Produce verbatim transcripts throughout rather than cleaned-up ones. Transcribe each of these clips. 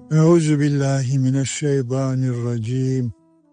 Euzu billahi mineşşeytanirracim.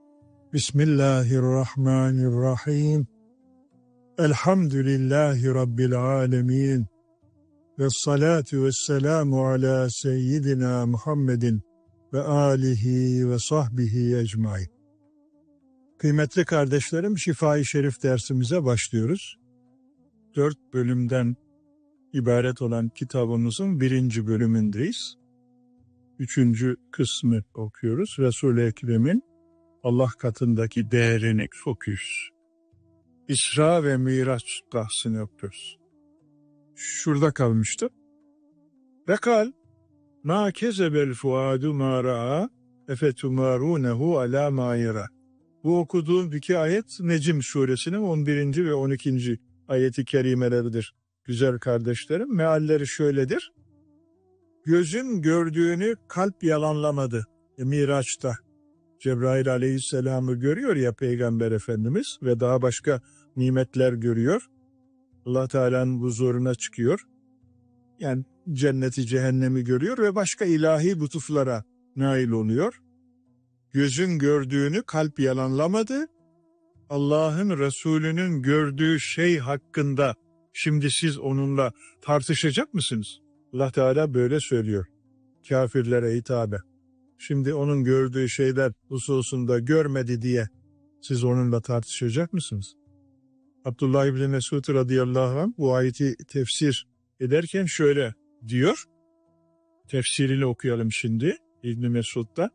Bismillahirrahmanirrahim. Elhamdülillahi Rabbil alemin. Vessalatu vesselamu ala seyyidina Muhammedin ve alihi ve sahbihi ecmaîn. Kıymetli kardeşlerim, Şifa-i Şerif dersimize başlıyoruz. Dört bölümden ibaret olan kitabımızın birinci bölümündeyiz. Üçüncü kısmı okuyoruz. Resul-i Ekrem'in Allah katındaki değerini okuyoruz. İsra ve Miraç bahsini okuyoruz. Şurada kalmıştı. Vekal ma kezebel fuadu ma ra'a efetumarunehu ala ma yara. Bu okuduğum iki ayet Necm suresinin on birinci ve on ikinci ayeti kerimeleridir. Güzel kardeşlerim, mealleri şöyledir. Gözün gördüğünü kalp yalanlamadı. E, Miraç'ta Cebrail aleyhisselamı görüyor ya Peygamber Efendimiz ve daha başka nimetler görüyor. Allah Teala'nın huzuruna çıkıyor. Yani cenneti cehennemi görüyor ve başka ilahi lütuflara nail oluyor. Gözün gördüğünü kalp yalanlamadı. Allah'ın Resulü'nün gördüğü şey hakkında şimdi siz onunla tartışacak mısınız? Allah Teala böyle söylüyor kafirlere hitabe. Şimdi onun gördüğü şeyler hususunda görmedi diye siz onunla tartışacak mısınız? Abdullah İbni Mesud radıyallahu anh bu ayeti tefsir ederken şöyle diyor. Tefsirini okuyalım şimdi İbni Mesud'da.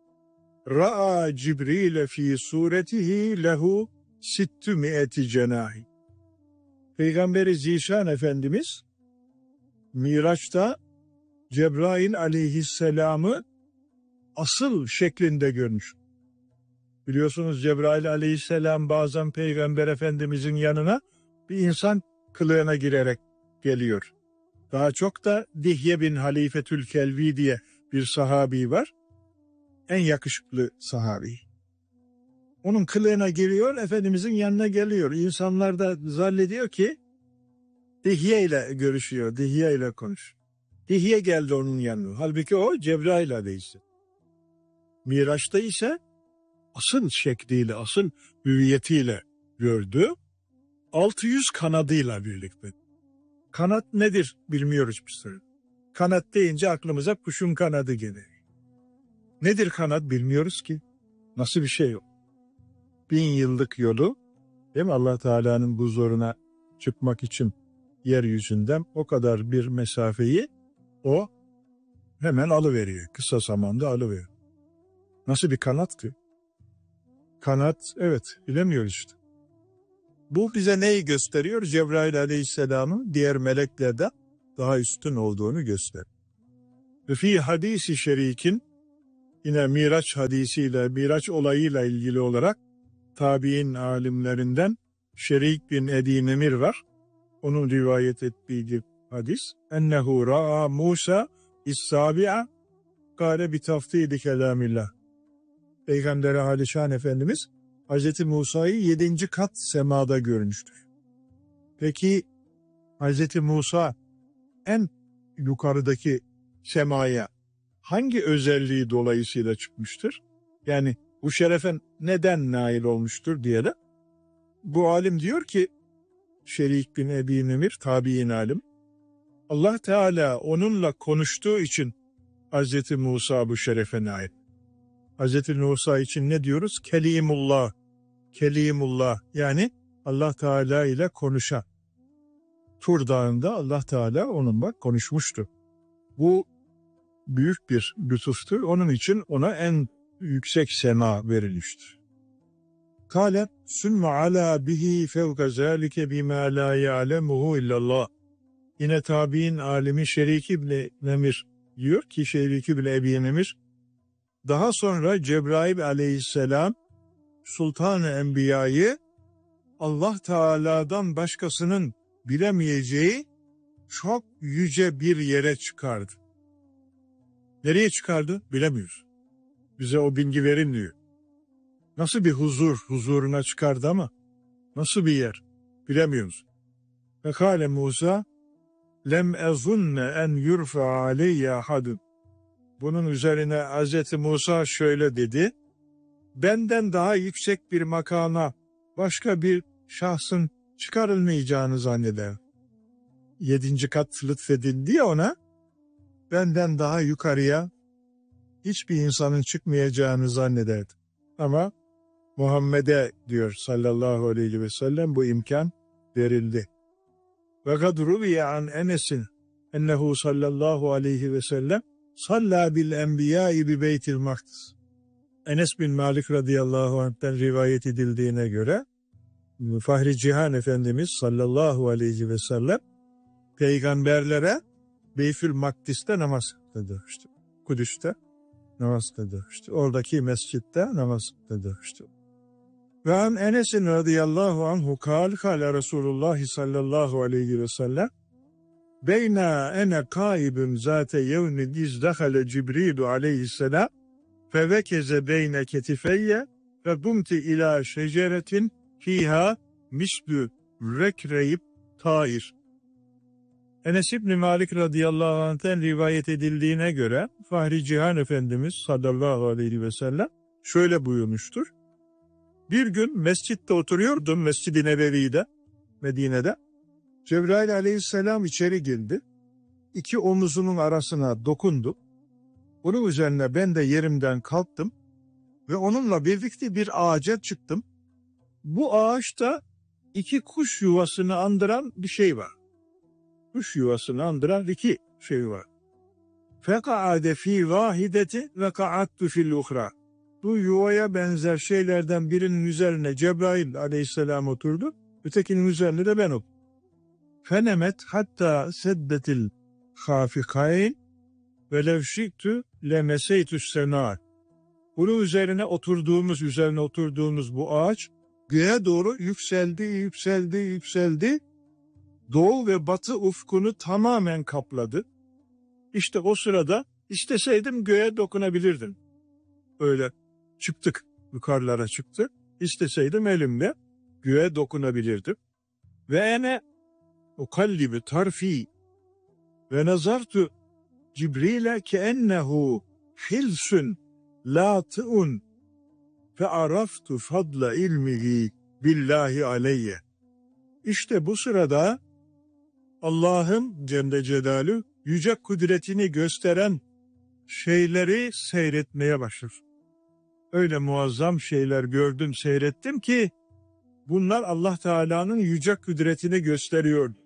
Ra'a Cibril'e fi suretihi lehu sittü mi'eti cenahi. Peygamberi Zişan Efendimiz Miraç'ta Cebrail aleyhisselamı asıl şeklinde görmüş. Biliyorsunuz Cebrail aleyhisselam bazen Peygamber Efendimizin yanına bir insan kılığına girerek geliyor. Daha çok da Dihye bin Halifetül Kelbi diye bir sahabi var. En yakışıklı sahabi. Onun kılığına giriyor, Efendimizin yanına geliyor. İnsanlar da zannediyor ki Dihye ile görüşüyor, Dihye ile konuşuyor. Dihye geldi onun yanına. Halbuki o Cebrail aleyhisselam. Miraç'ta ise asıl şekliyle, asıl hüviyetiyle gördü. altı yüz kanadıyla birlikte. Kanat nedir bilmiyoruz bir süre. Kanat deyince aklımıza kuşun kanadı gelir. Nedir kanat bilmiyoruz ki. Nasıl bir şey yok. Bin yıllık yolu, değil mi? Allah Teala'nın huzuruna çıkmak için yeryüzünden o kadar bir mesafeyi o hemen alıveriyor. Kısa zamanda alıveriyor. Nasıl bir kanat ki? Kanat, evet, bilemiyoruz işte. Bu bize neyi gösteriyor? Cebrail aleyhisselamın diğer meleklerden daha üstün olduğunu gösteriyor. Ve fi hadisi şerikin, yine Miraç hadisiyle, Miraç olayıyla ilgili olarak tabi'in alimlerinden Şerik bin Ebi Nemir var. Onun rivayet ettiği bir hadis. Ennehu ra'a Musa is-sabi'a kâle bi taftîli kelamillah. Peygamber Aleyhisselam Efendimiz Hazreti Musa'yı yedinci kat semada görmüştür. Peki Hazreti Musa en yukarıdaki semaya hangi özelliği dolayısıyla çıkmıştır? Yani bu şerefe neden nail olmuştur diye de bu alim diyor ki Şerik bin Ebi Nemir tabi'in alim, Allah Teala onunla konuştuğu için Hazreti Musa bu şerefe nail. Hazreti Musa için ne diyoruz? Kelimullah. Kelimullah yani Allah Teala ile konuşan. Tur Dağı'nda Allah Teala onunla konuşmuştu. Bu büyük bir lütuftur. Onun için ona en yüksek sema verilmiştir. Kâle sümme alâ bihi fevka zâlike bimâ lâ ya'lemuhu illallah. Yine tabi'in alimi Şerik ibn Nemir diyor ki Şerik ibn Ebi Nemir, daha sonra Cebrail aleyhisselam Sultan-ı Enbiya'yı Allah Teala'dan başkasının bilemeyeceği çok yüce bir yere çıkardı. Nereye çıkardı? Bilemiyoruz. Bize o bilgi verilmiyor. Nasıl bir huzur, huzuruna çıkardı ama nasıl bir yer? Bilemiyoruz. Ve kâle Musa lem ezunne en yurfa aleyye hadın. Bunun üzerine Hazreti Musa şöyle dedi: benden daha yüksek bir makama başka bir şahsın çıkarılmayacağını zanneder. Yedinci kat lütfedildi ya ona, benden daha yukarıya hiçbir insanın çıkmayacağını zannederdi. Ama Muhammed'e diyor sallallahu aleyhi ve sellem bu imkan verildi. Ve kad ruviye an Enes'in ennehu sallallahu aleyhi ve sellem salla bil enbiyai bi beytil makdis. Enes bin Malik radıyallahu anh'ten rivayet edildiğine göre Fahri Cihan Efendimiz sallallahu aleyhi ve sellem peygamberlere Beytül Makdis'te namaz kıldırmıştı. Kudüs'te namaz kıldırmıştı. Oradaki mescitte namaz kıldırmıştı. Ve an Enes'in radıyallahu anhu kal kâle Resulullah sallallahu aleyhi ve sellem beyna ene kaibun zâte yevmi izdehale Cibrilu aleyhisselam fevekeze beyne ketifeyye ve dumti ila şeceretin fiha mislü rekreyip tair. Enes İbni Malik radıyallahu anh'ten rivayet edildiğine göre Fahri Cihan Efendimiz sallallahu aleyhi ve sellem şöyle buyurmuştur. Bir gün mescitte oturuyordum, Mescid-i Nebevi'de, Medine'de. Cebrail aleyhisselam içeri girdi. İki omuzunun arasına dokundu. Bunun üzerine ben de yerimden kalktım ve onunla birlikte bir ağaca çıktım. Bu ağaçta iki kuş yuvasını andıran bir şey var. Kuş yuvasını andıran iki şey var. Feka'ade fi vahideti ve ka'attu fil uhra. Bu yuvaya benzer şeylerden birinin üzerine Cebrail aleyhisselam oturdu. Ötekinin üzerine de ben oturdum. Fenemet hatta seddetil hafikayn ve levşiktü lemeseytüs senar. Bunun üzerine oturduğumuz, üzerine oturduğumuz bu ağaç göğe doğru yükseldi, yükseldi, yükseldi. Doğu ve batı ufkunu tamamen kapladı. İşte o sırada isteseydim göğe dokunabilirdim. Öyle çıktık, yukarılara çıktık. İsteseydim elimle göğe dokunabilirdim. Ve ene ukallibi tarfi ve nazartu Cibril'e keennehu hilsun lâtı'un fe araftu fadla ilmihi billahi aleyye. İşte bu sırada Allah'ın Celle Celaluhu yüce kudretini gösteren şeyleri seyretmeye başlar. Öyle muazzam şeyler gördüm, seyrettim ki bunlar Allah Teala'nın yüce kudretini gösteriyor.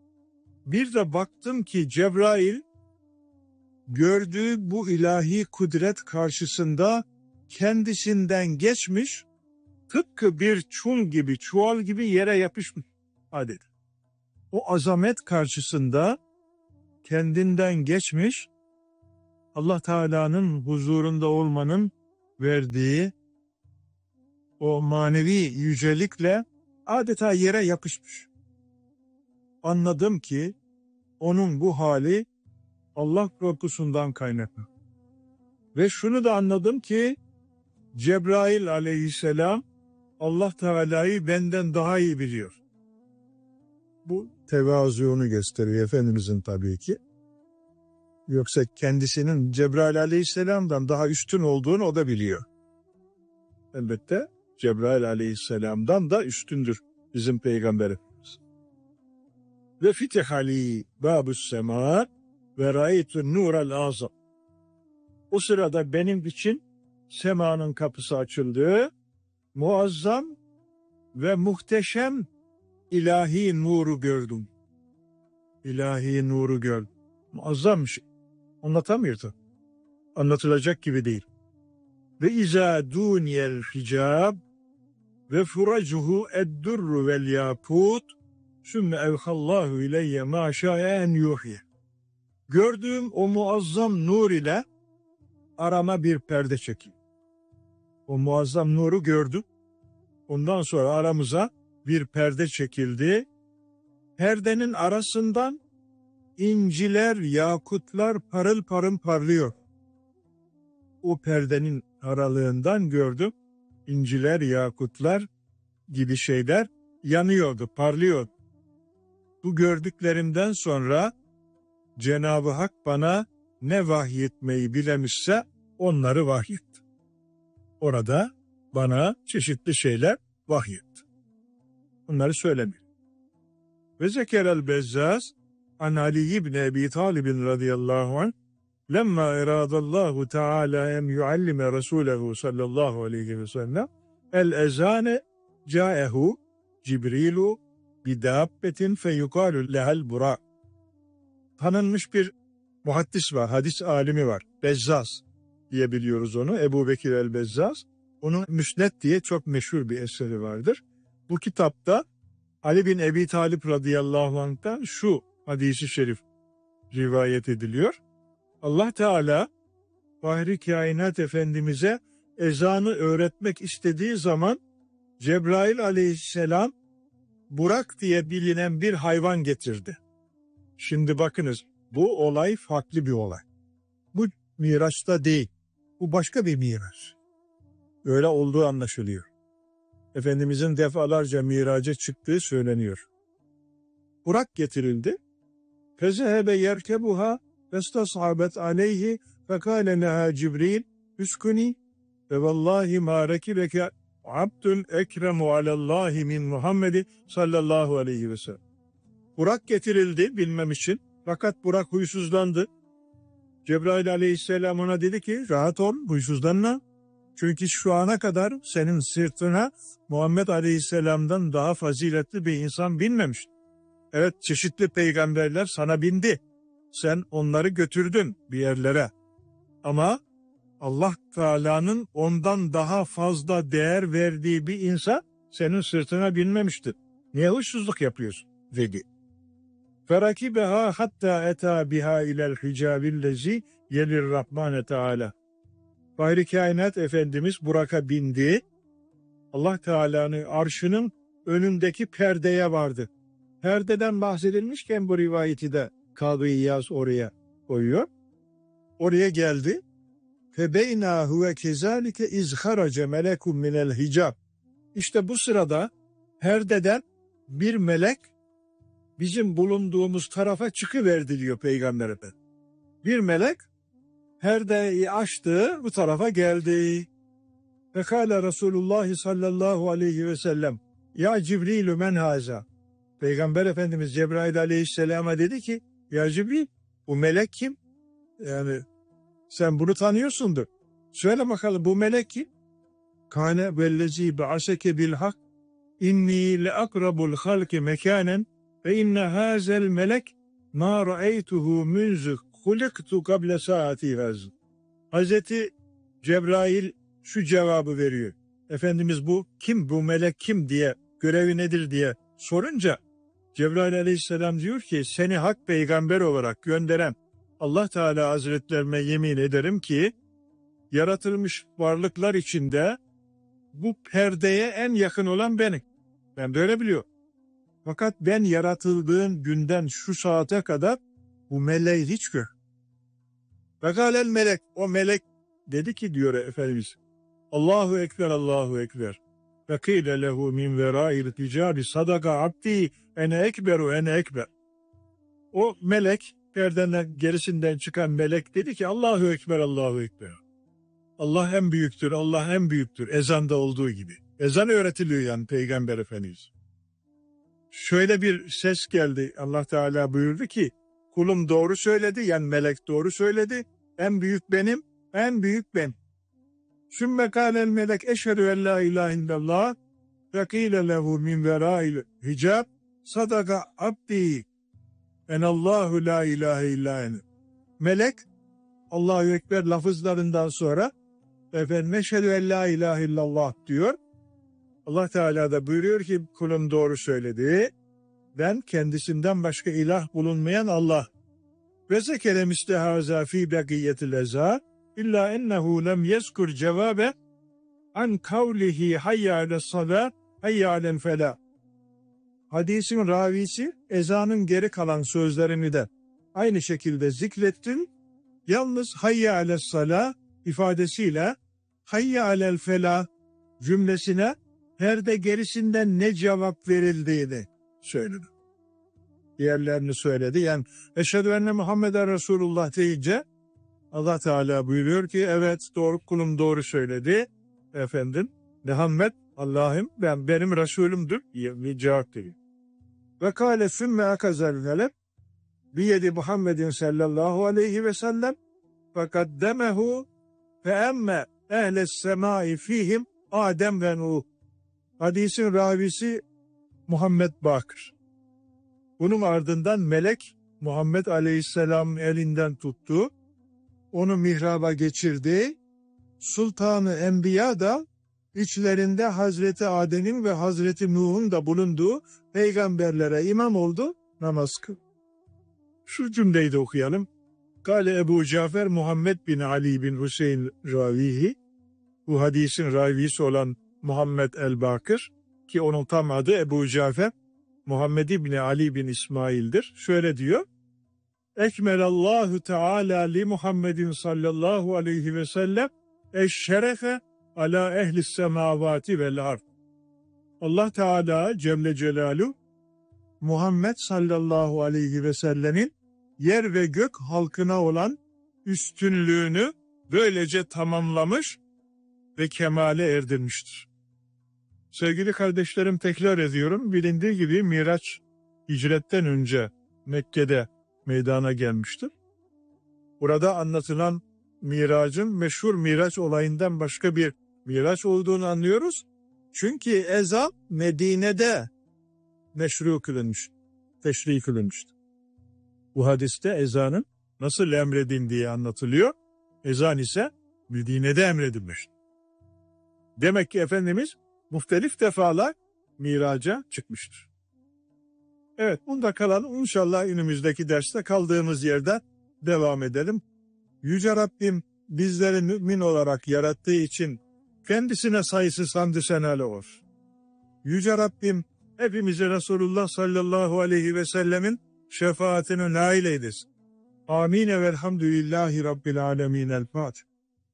Bir de baktım ki Cebrail gördüğü bu ilahi kudret karşısında kendisinden geçmiş, tıpkı bir çul gibi, çuval gibi yere yapışmış adeta. O azamet karşısında kendinden geçmiş, Allah Teala'nın huzurunda olmanın verdiği o manevi yücelikle adeta yere yapışmış. Anladım ki onun bu hali Allah korkusundan kaynaklı. Ve şunu da anladım ki Cebrail aleyhisselam Allah Teala'yı benden daha iyi biliyor. Bu tevazuunu gösteriyor Efendimizin tabii ki. Yoksa kendisinin Cebrail aleyhisselamdan daha üstün olduğunu o da biliyor. Elbette Cebrail aleyhisselamdan da üstündür bizim peygamberimiz. Ve fitihali babus sema ve ra'aytu nural azam. O sırada benim için semanın kapısı açıldı. Muazzam ve muhteşem ilahi nuru gördüm. İlahi nuru gördüm. Muazzam bir şey. Anlatamıyordu. Anlatılacak gibi değil. Ve izâ dûniyel hicab ve furacuhu eddurru vel yakut sümme evhallahu ileyye mâ şâ'e en yuhye. Gördüğüm o muazzam nur ile arama bir perde çekildi. O muazzam nuru gördüm. Ondan sonra aramıza bir perde çekildi. Perdenin arasından inciler, yakutlar parıl parıl parlıyor. O perdenin aralığından gördüm. İnciler, yakutlar gibi şeyler yanıyordu, parlıyordu. Bu gördüklerimden sonra Cenab-ı Hak bana ne vahyetmeyi bilemişse onları vahyetti. Orada bana çeşitli şeyler vahyetti. Bunları söylemiyor. Ve zekerel Bezzaz an Ali ibn Ebi Talib radıyallahu anh lemma eradallahu teala en yuallime Resulehu sallallahu aleyhi ve sellem el ezane caehu Cibrilu bidabbetin feyukalu lehel bura. Tanınmış bir muhaddis var, hadis alimi var. Bezzaz diye biliyoruz onu. Ebu Bekir el-Bezzaz. Onun Müsned diye çok meşhur bir eseri vardır. Bu kitapta Ali bin Ebi Talib radıyallahu anh'tan şu hadisi şerif rivayet ediliyor. Allah Teala Fahri Kainat Efendimiz'e ezanı öğretmek istediği zaman Cebrail aleyhisselam Burak diye bilinen bir hayvan getirdi. Şimdi bakınız, bu olay farklı bir olay. Bu Miraç'ta değil. Bu başka bir Miraç. Öyle olduğu anlaşılıyor. Efendimizin defalarca miraca çıktığı söyleniyor. Burak getirildi. Fezehebe yerkebuha festasabet aleyhi fekale leha Cibril üskuni ve vallahi ma rekibeke abdül ekremu alallahi min Muhammedi sallallahu aleyhi ve sellem. Burak getirildi bilmem için. Fakat Burak huysuzlandı. Cebrail aleyhisselam ona dedi ki rahat ol, huysuzlanma. Çünkü şu ana kadar senin sırtına Muhammed aleyhisselamdan daha faziletli bir insan binmemiş. Evet, çeşitli peygamberler sana bindi. Sen onları götürdün bir yerlere. Ama Allah Teala'nın ondan daha fazla değer verdiği bir insan senin sırtına binmemiştir. Niye huysuzluk yapıyorsun? Dedi. Ferakibeha hatta eta biha ilel hicabillezi yelir Rahmane Teala. Fahri Kainat Efendimiz Burak'a bindi. Allah Teala'nın arşının önündeki perdeye vardı. Perdeden bahsedilmişken bu rivayeti de Kadı İyaz oraya koyuyor. Oraya geldi. Febeyna huve kezalike izharace melekum minel hicab. İşte bu sırada perdeden bir melek bizim bulunduğumuz tarafa çıkıverdi diyor Peygamber Efendimiz. Bir melek perdeyi açtı, bu tarafa geldi. Fekale Resulullah sallallahu aleyhi ve sellem ya Cibrilü men haza. Peygamber Efendimiz Cebrail aleyhisselama dedi ki ya Cibril, bu melek kim? Yani sen bunu tanıyorsundur. Söyle bakalım, bu melek kim? Kâne vellezî ba'aseke bil hak inni le akrabul halki mekânen ve inne hâzel melek mâ ra'eytuhu münzü huliktu kable saati hâzı. Hazreti Cebrail şu cevabı veriyor. Efendimiz bu kim, bu melek kim diye, görevi nedir diye sorunca Cebrail aleyhisselam diyor ki seni hak peygamber olarak gönderen Allah Teala Hazretlerine yemin ederim ki yaratılmış varlıklar içinde bu perdeye en yakın olan benim. Ben de öyle biliyorum. Fakat ben yaratıldığım günden şu saate kadar bu meleği hiç gör. Fekâlel melek, o melek dedi ki diyor Efendimiz, Allahu Ekber, Allahu Ekber. Fekîle lehu min verâil ticâbi sadaka abdi ene ekberu ene ekber. O melek, perdenin gerisinden çıkan melek dedi ki Allahu Ekber, Allahu Ekber. Allah en büyüktür, Allah en büyüktür. Ezanda olduğu gibi. Ezan öğretiliyor yani Peygamber Efendimiz. Şöyle bir ses geldi. Allah Teala buyurdu ki kulum doğru söyledi, yani melek doğru söyledi. En büyük benim, en büyük ben. Sümme kâlel melek eşhedü en la ilahe illallah ve kîle lehu min verâil hicab sadaka abdi enallahu la ilahe illa ene. Melek Allahu Ekber lafızlarından sonra efendim eşhedü en la ilahe illallah diyor. Allah Teala da buyuruyor ki kulum doğru söyledi. Ben kendisinden başka ilah bulunmayan Allah. Ve zekere mistehaza fi bekiyetil eza illa ennehu lem yezkur cevabe an kavlihi hayya ale salat hayya alen fela. Hadisin ravisi ezanın geri kalan sözlerini de aynı şekilde zikrettin. Yalnız hayya ale salat ifadesiyle hayya alel fela cümlesine her de gerisinden ne cevap verildiğini söyledi. Diğerlerini söyledi. Yani eşhedü enne Muhammeden Resulullah deyince Allah Teala buyuruyor ki evet doğru kulum doğru söyledi. Efendim Muhammed Allah'ım ben benim Resulümdür diye bir cevap veriyor. Ve kâle sümme akazel veled biyedi Muhammedin sallallahu aleyhi ve sellem fekaddemehu fe emme ehles semai fihim Adem ve Nuh. Hadisin ravisi Muhammed Bakır. Bunun ardından melek Muhammed Aleyhisselam'ın elinden tuttu. Onu mihraba geçirdi. Sultanı Enbiya da içlerinde Hazreti Adem'in ve Hazreti Nuh'un da bulunduğu peygamberlere imam oldu, namaz kıl. Şu cümleyi de okuyalım. Kale Ebu Cafer Muhammed bin Ali bin Hüseyin Ravihi, bu hadisin ravisi olan Muhammed el-Bakır, ki onun tam adı Ebu Cafer Muhammed bin Ali bin İsmail'dir. Şöyle diyor. Ekmelallahu Teala li Muhammedin sallallahu aleyhi ve sellem eşşerefe ala ehlis semavati vel ard. Allah Teala Celle Celaluhu Muhammed sallallahu aleyhi ve sellemin yer ve gök halkına olan üstünlüğünü böylece tamamlamış ve kemale erdirmiştir. Sevgili kardeşlerim, tekrar ediyorum, bilindiği gibi Miraç hicretten önce Mekke'de meydana gelmiştir. Burada anlatılan Miracın meşhur Miraç olayından başka bir Miraç olduğunu anlıyoruz. Çünkü ezan Medine'de meşru kılınmış, teşri kılınmıştır. Bu hadiste ezanın nasıl emredildiği anlatılıyor. Ezan ise Medine'de emredilmiş. Demek ki Efendimiz muhtelif defalar miraca çıkmıştır. Evet, bunda kalan inşallah önümüzdeki derste kaldığımız yerden devam edelim. Yüce Rabbim bizleri mümin olarak yarattığı için kendisine sayısız hamdü senalar olsun. Yüce Rabbim hepimizi Resulullah sallallahu aleyhi ve sellemin şefaatine nail eylesin. Amin ve elhamdülillahi Rabbil alemin. El Fatiha.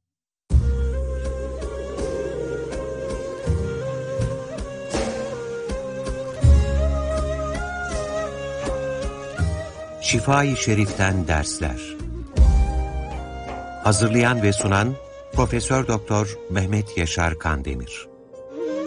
Şifa-i Şerif'ten dersler. Hazırlayan ve sunan Profesör Doktor Mehmet Yaşar Kandemir.